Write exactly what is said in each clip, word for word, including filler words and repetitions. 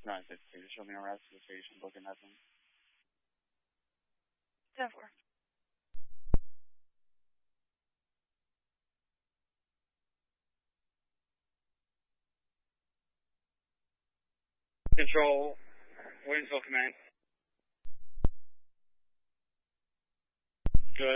nine six two, show me around to the station, booking that thing. ten four. Control, Winslow command. Good.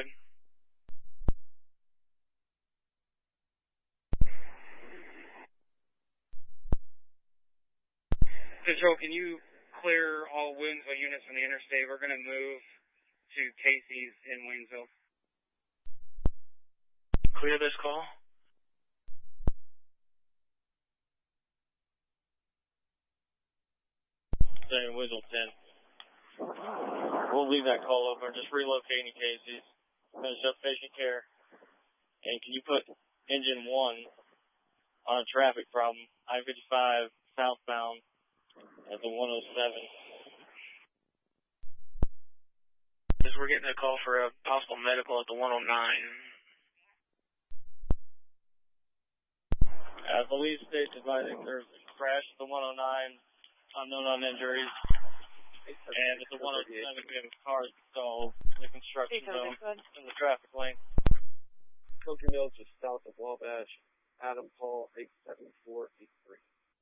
Control, can you clear all Winslow units from the interstate? We're going to move to Casey's in Waynesville. Clear this call. Say Whistle ten. We'll leave that call over. Just relocating Casey's. Finish up patient care. And can you put engine one on a traffic problem? I fifty-five southbound at the one oh seven. As we're getting a call for a possible medical at the one oh nine. Uh, police state advising there's a crash at the one oh nine. Unknown on injuries. And at the one oh seven, we have a car stalled in the construction zone in the traffic lane. Coker Mills just south of Wabash. Adam Paul, eight seven four eight three.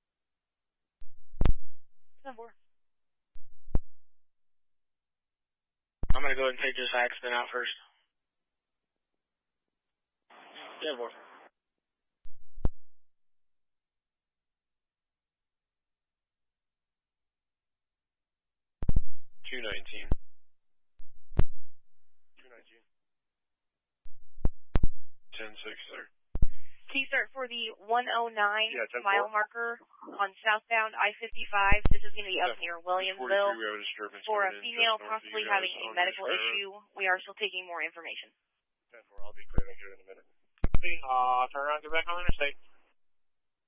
ten four. I'm going to go ahead and take this accident out first. ten four. two nineteen. two nineteen. ten six, sir. T, sir, for the one oh nine yeah, mile marker on southbound I fifty-five, this is going to be up near Williamsville. For a female possibly having a medical issue, we are still taking more information. ten four, I'll be clear here in a minute. Uh, turn around, get back on the interstate.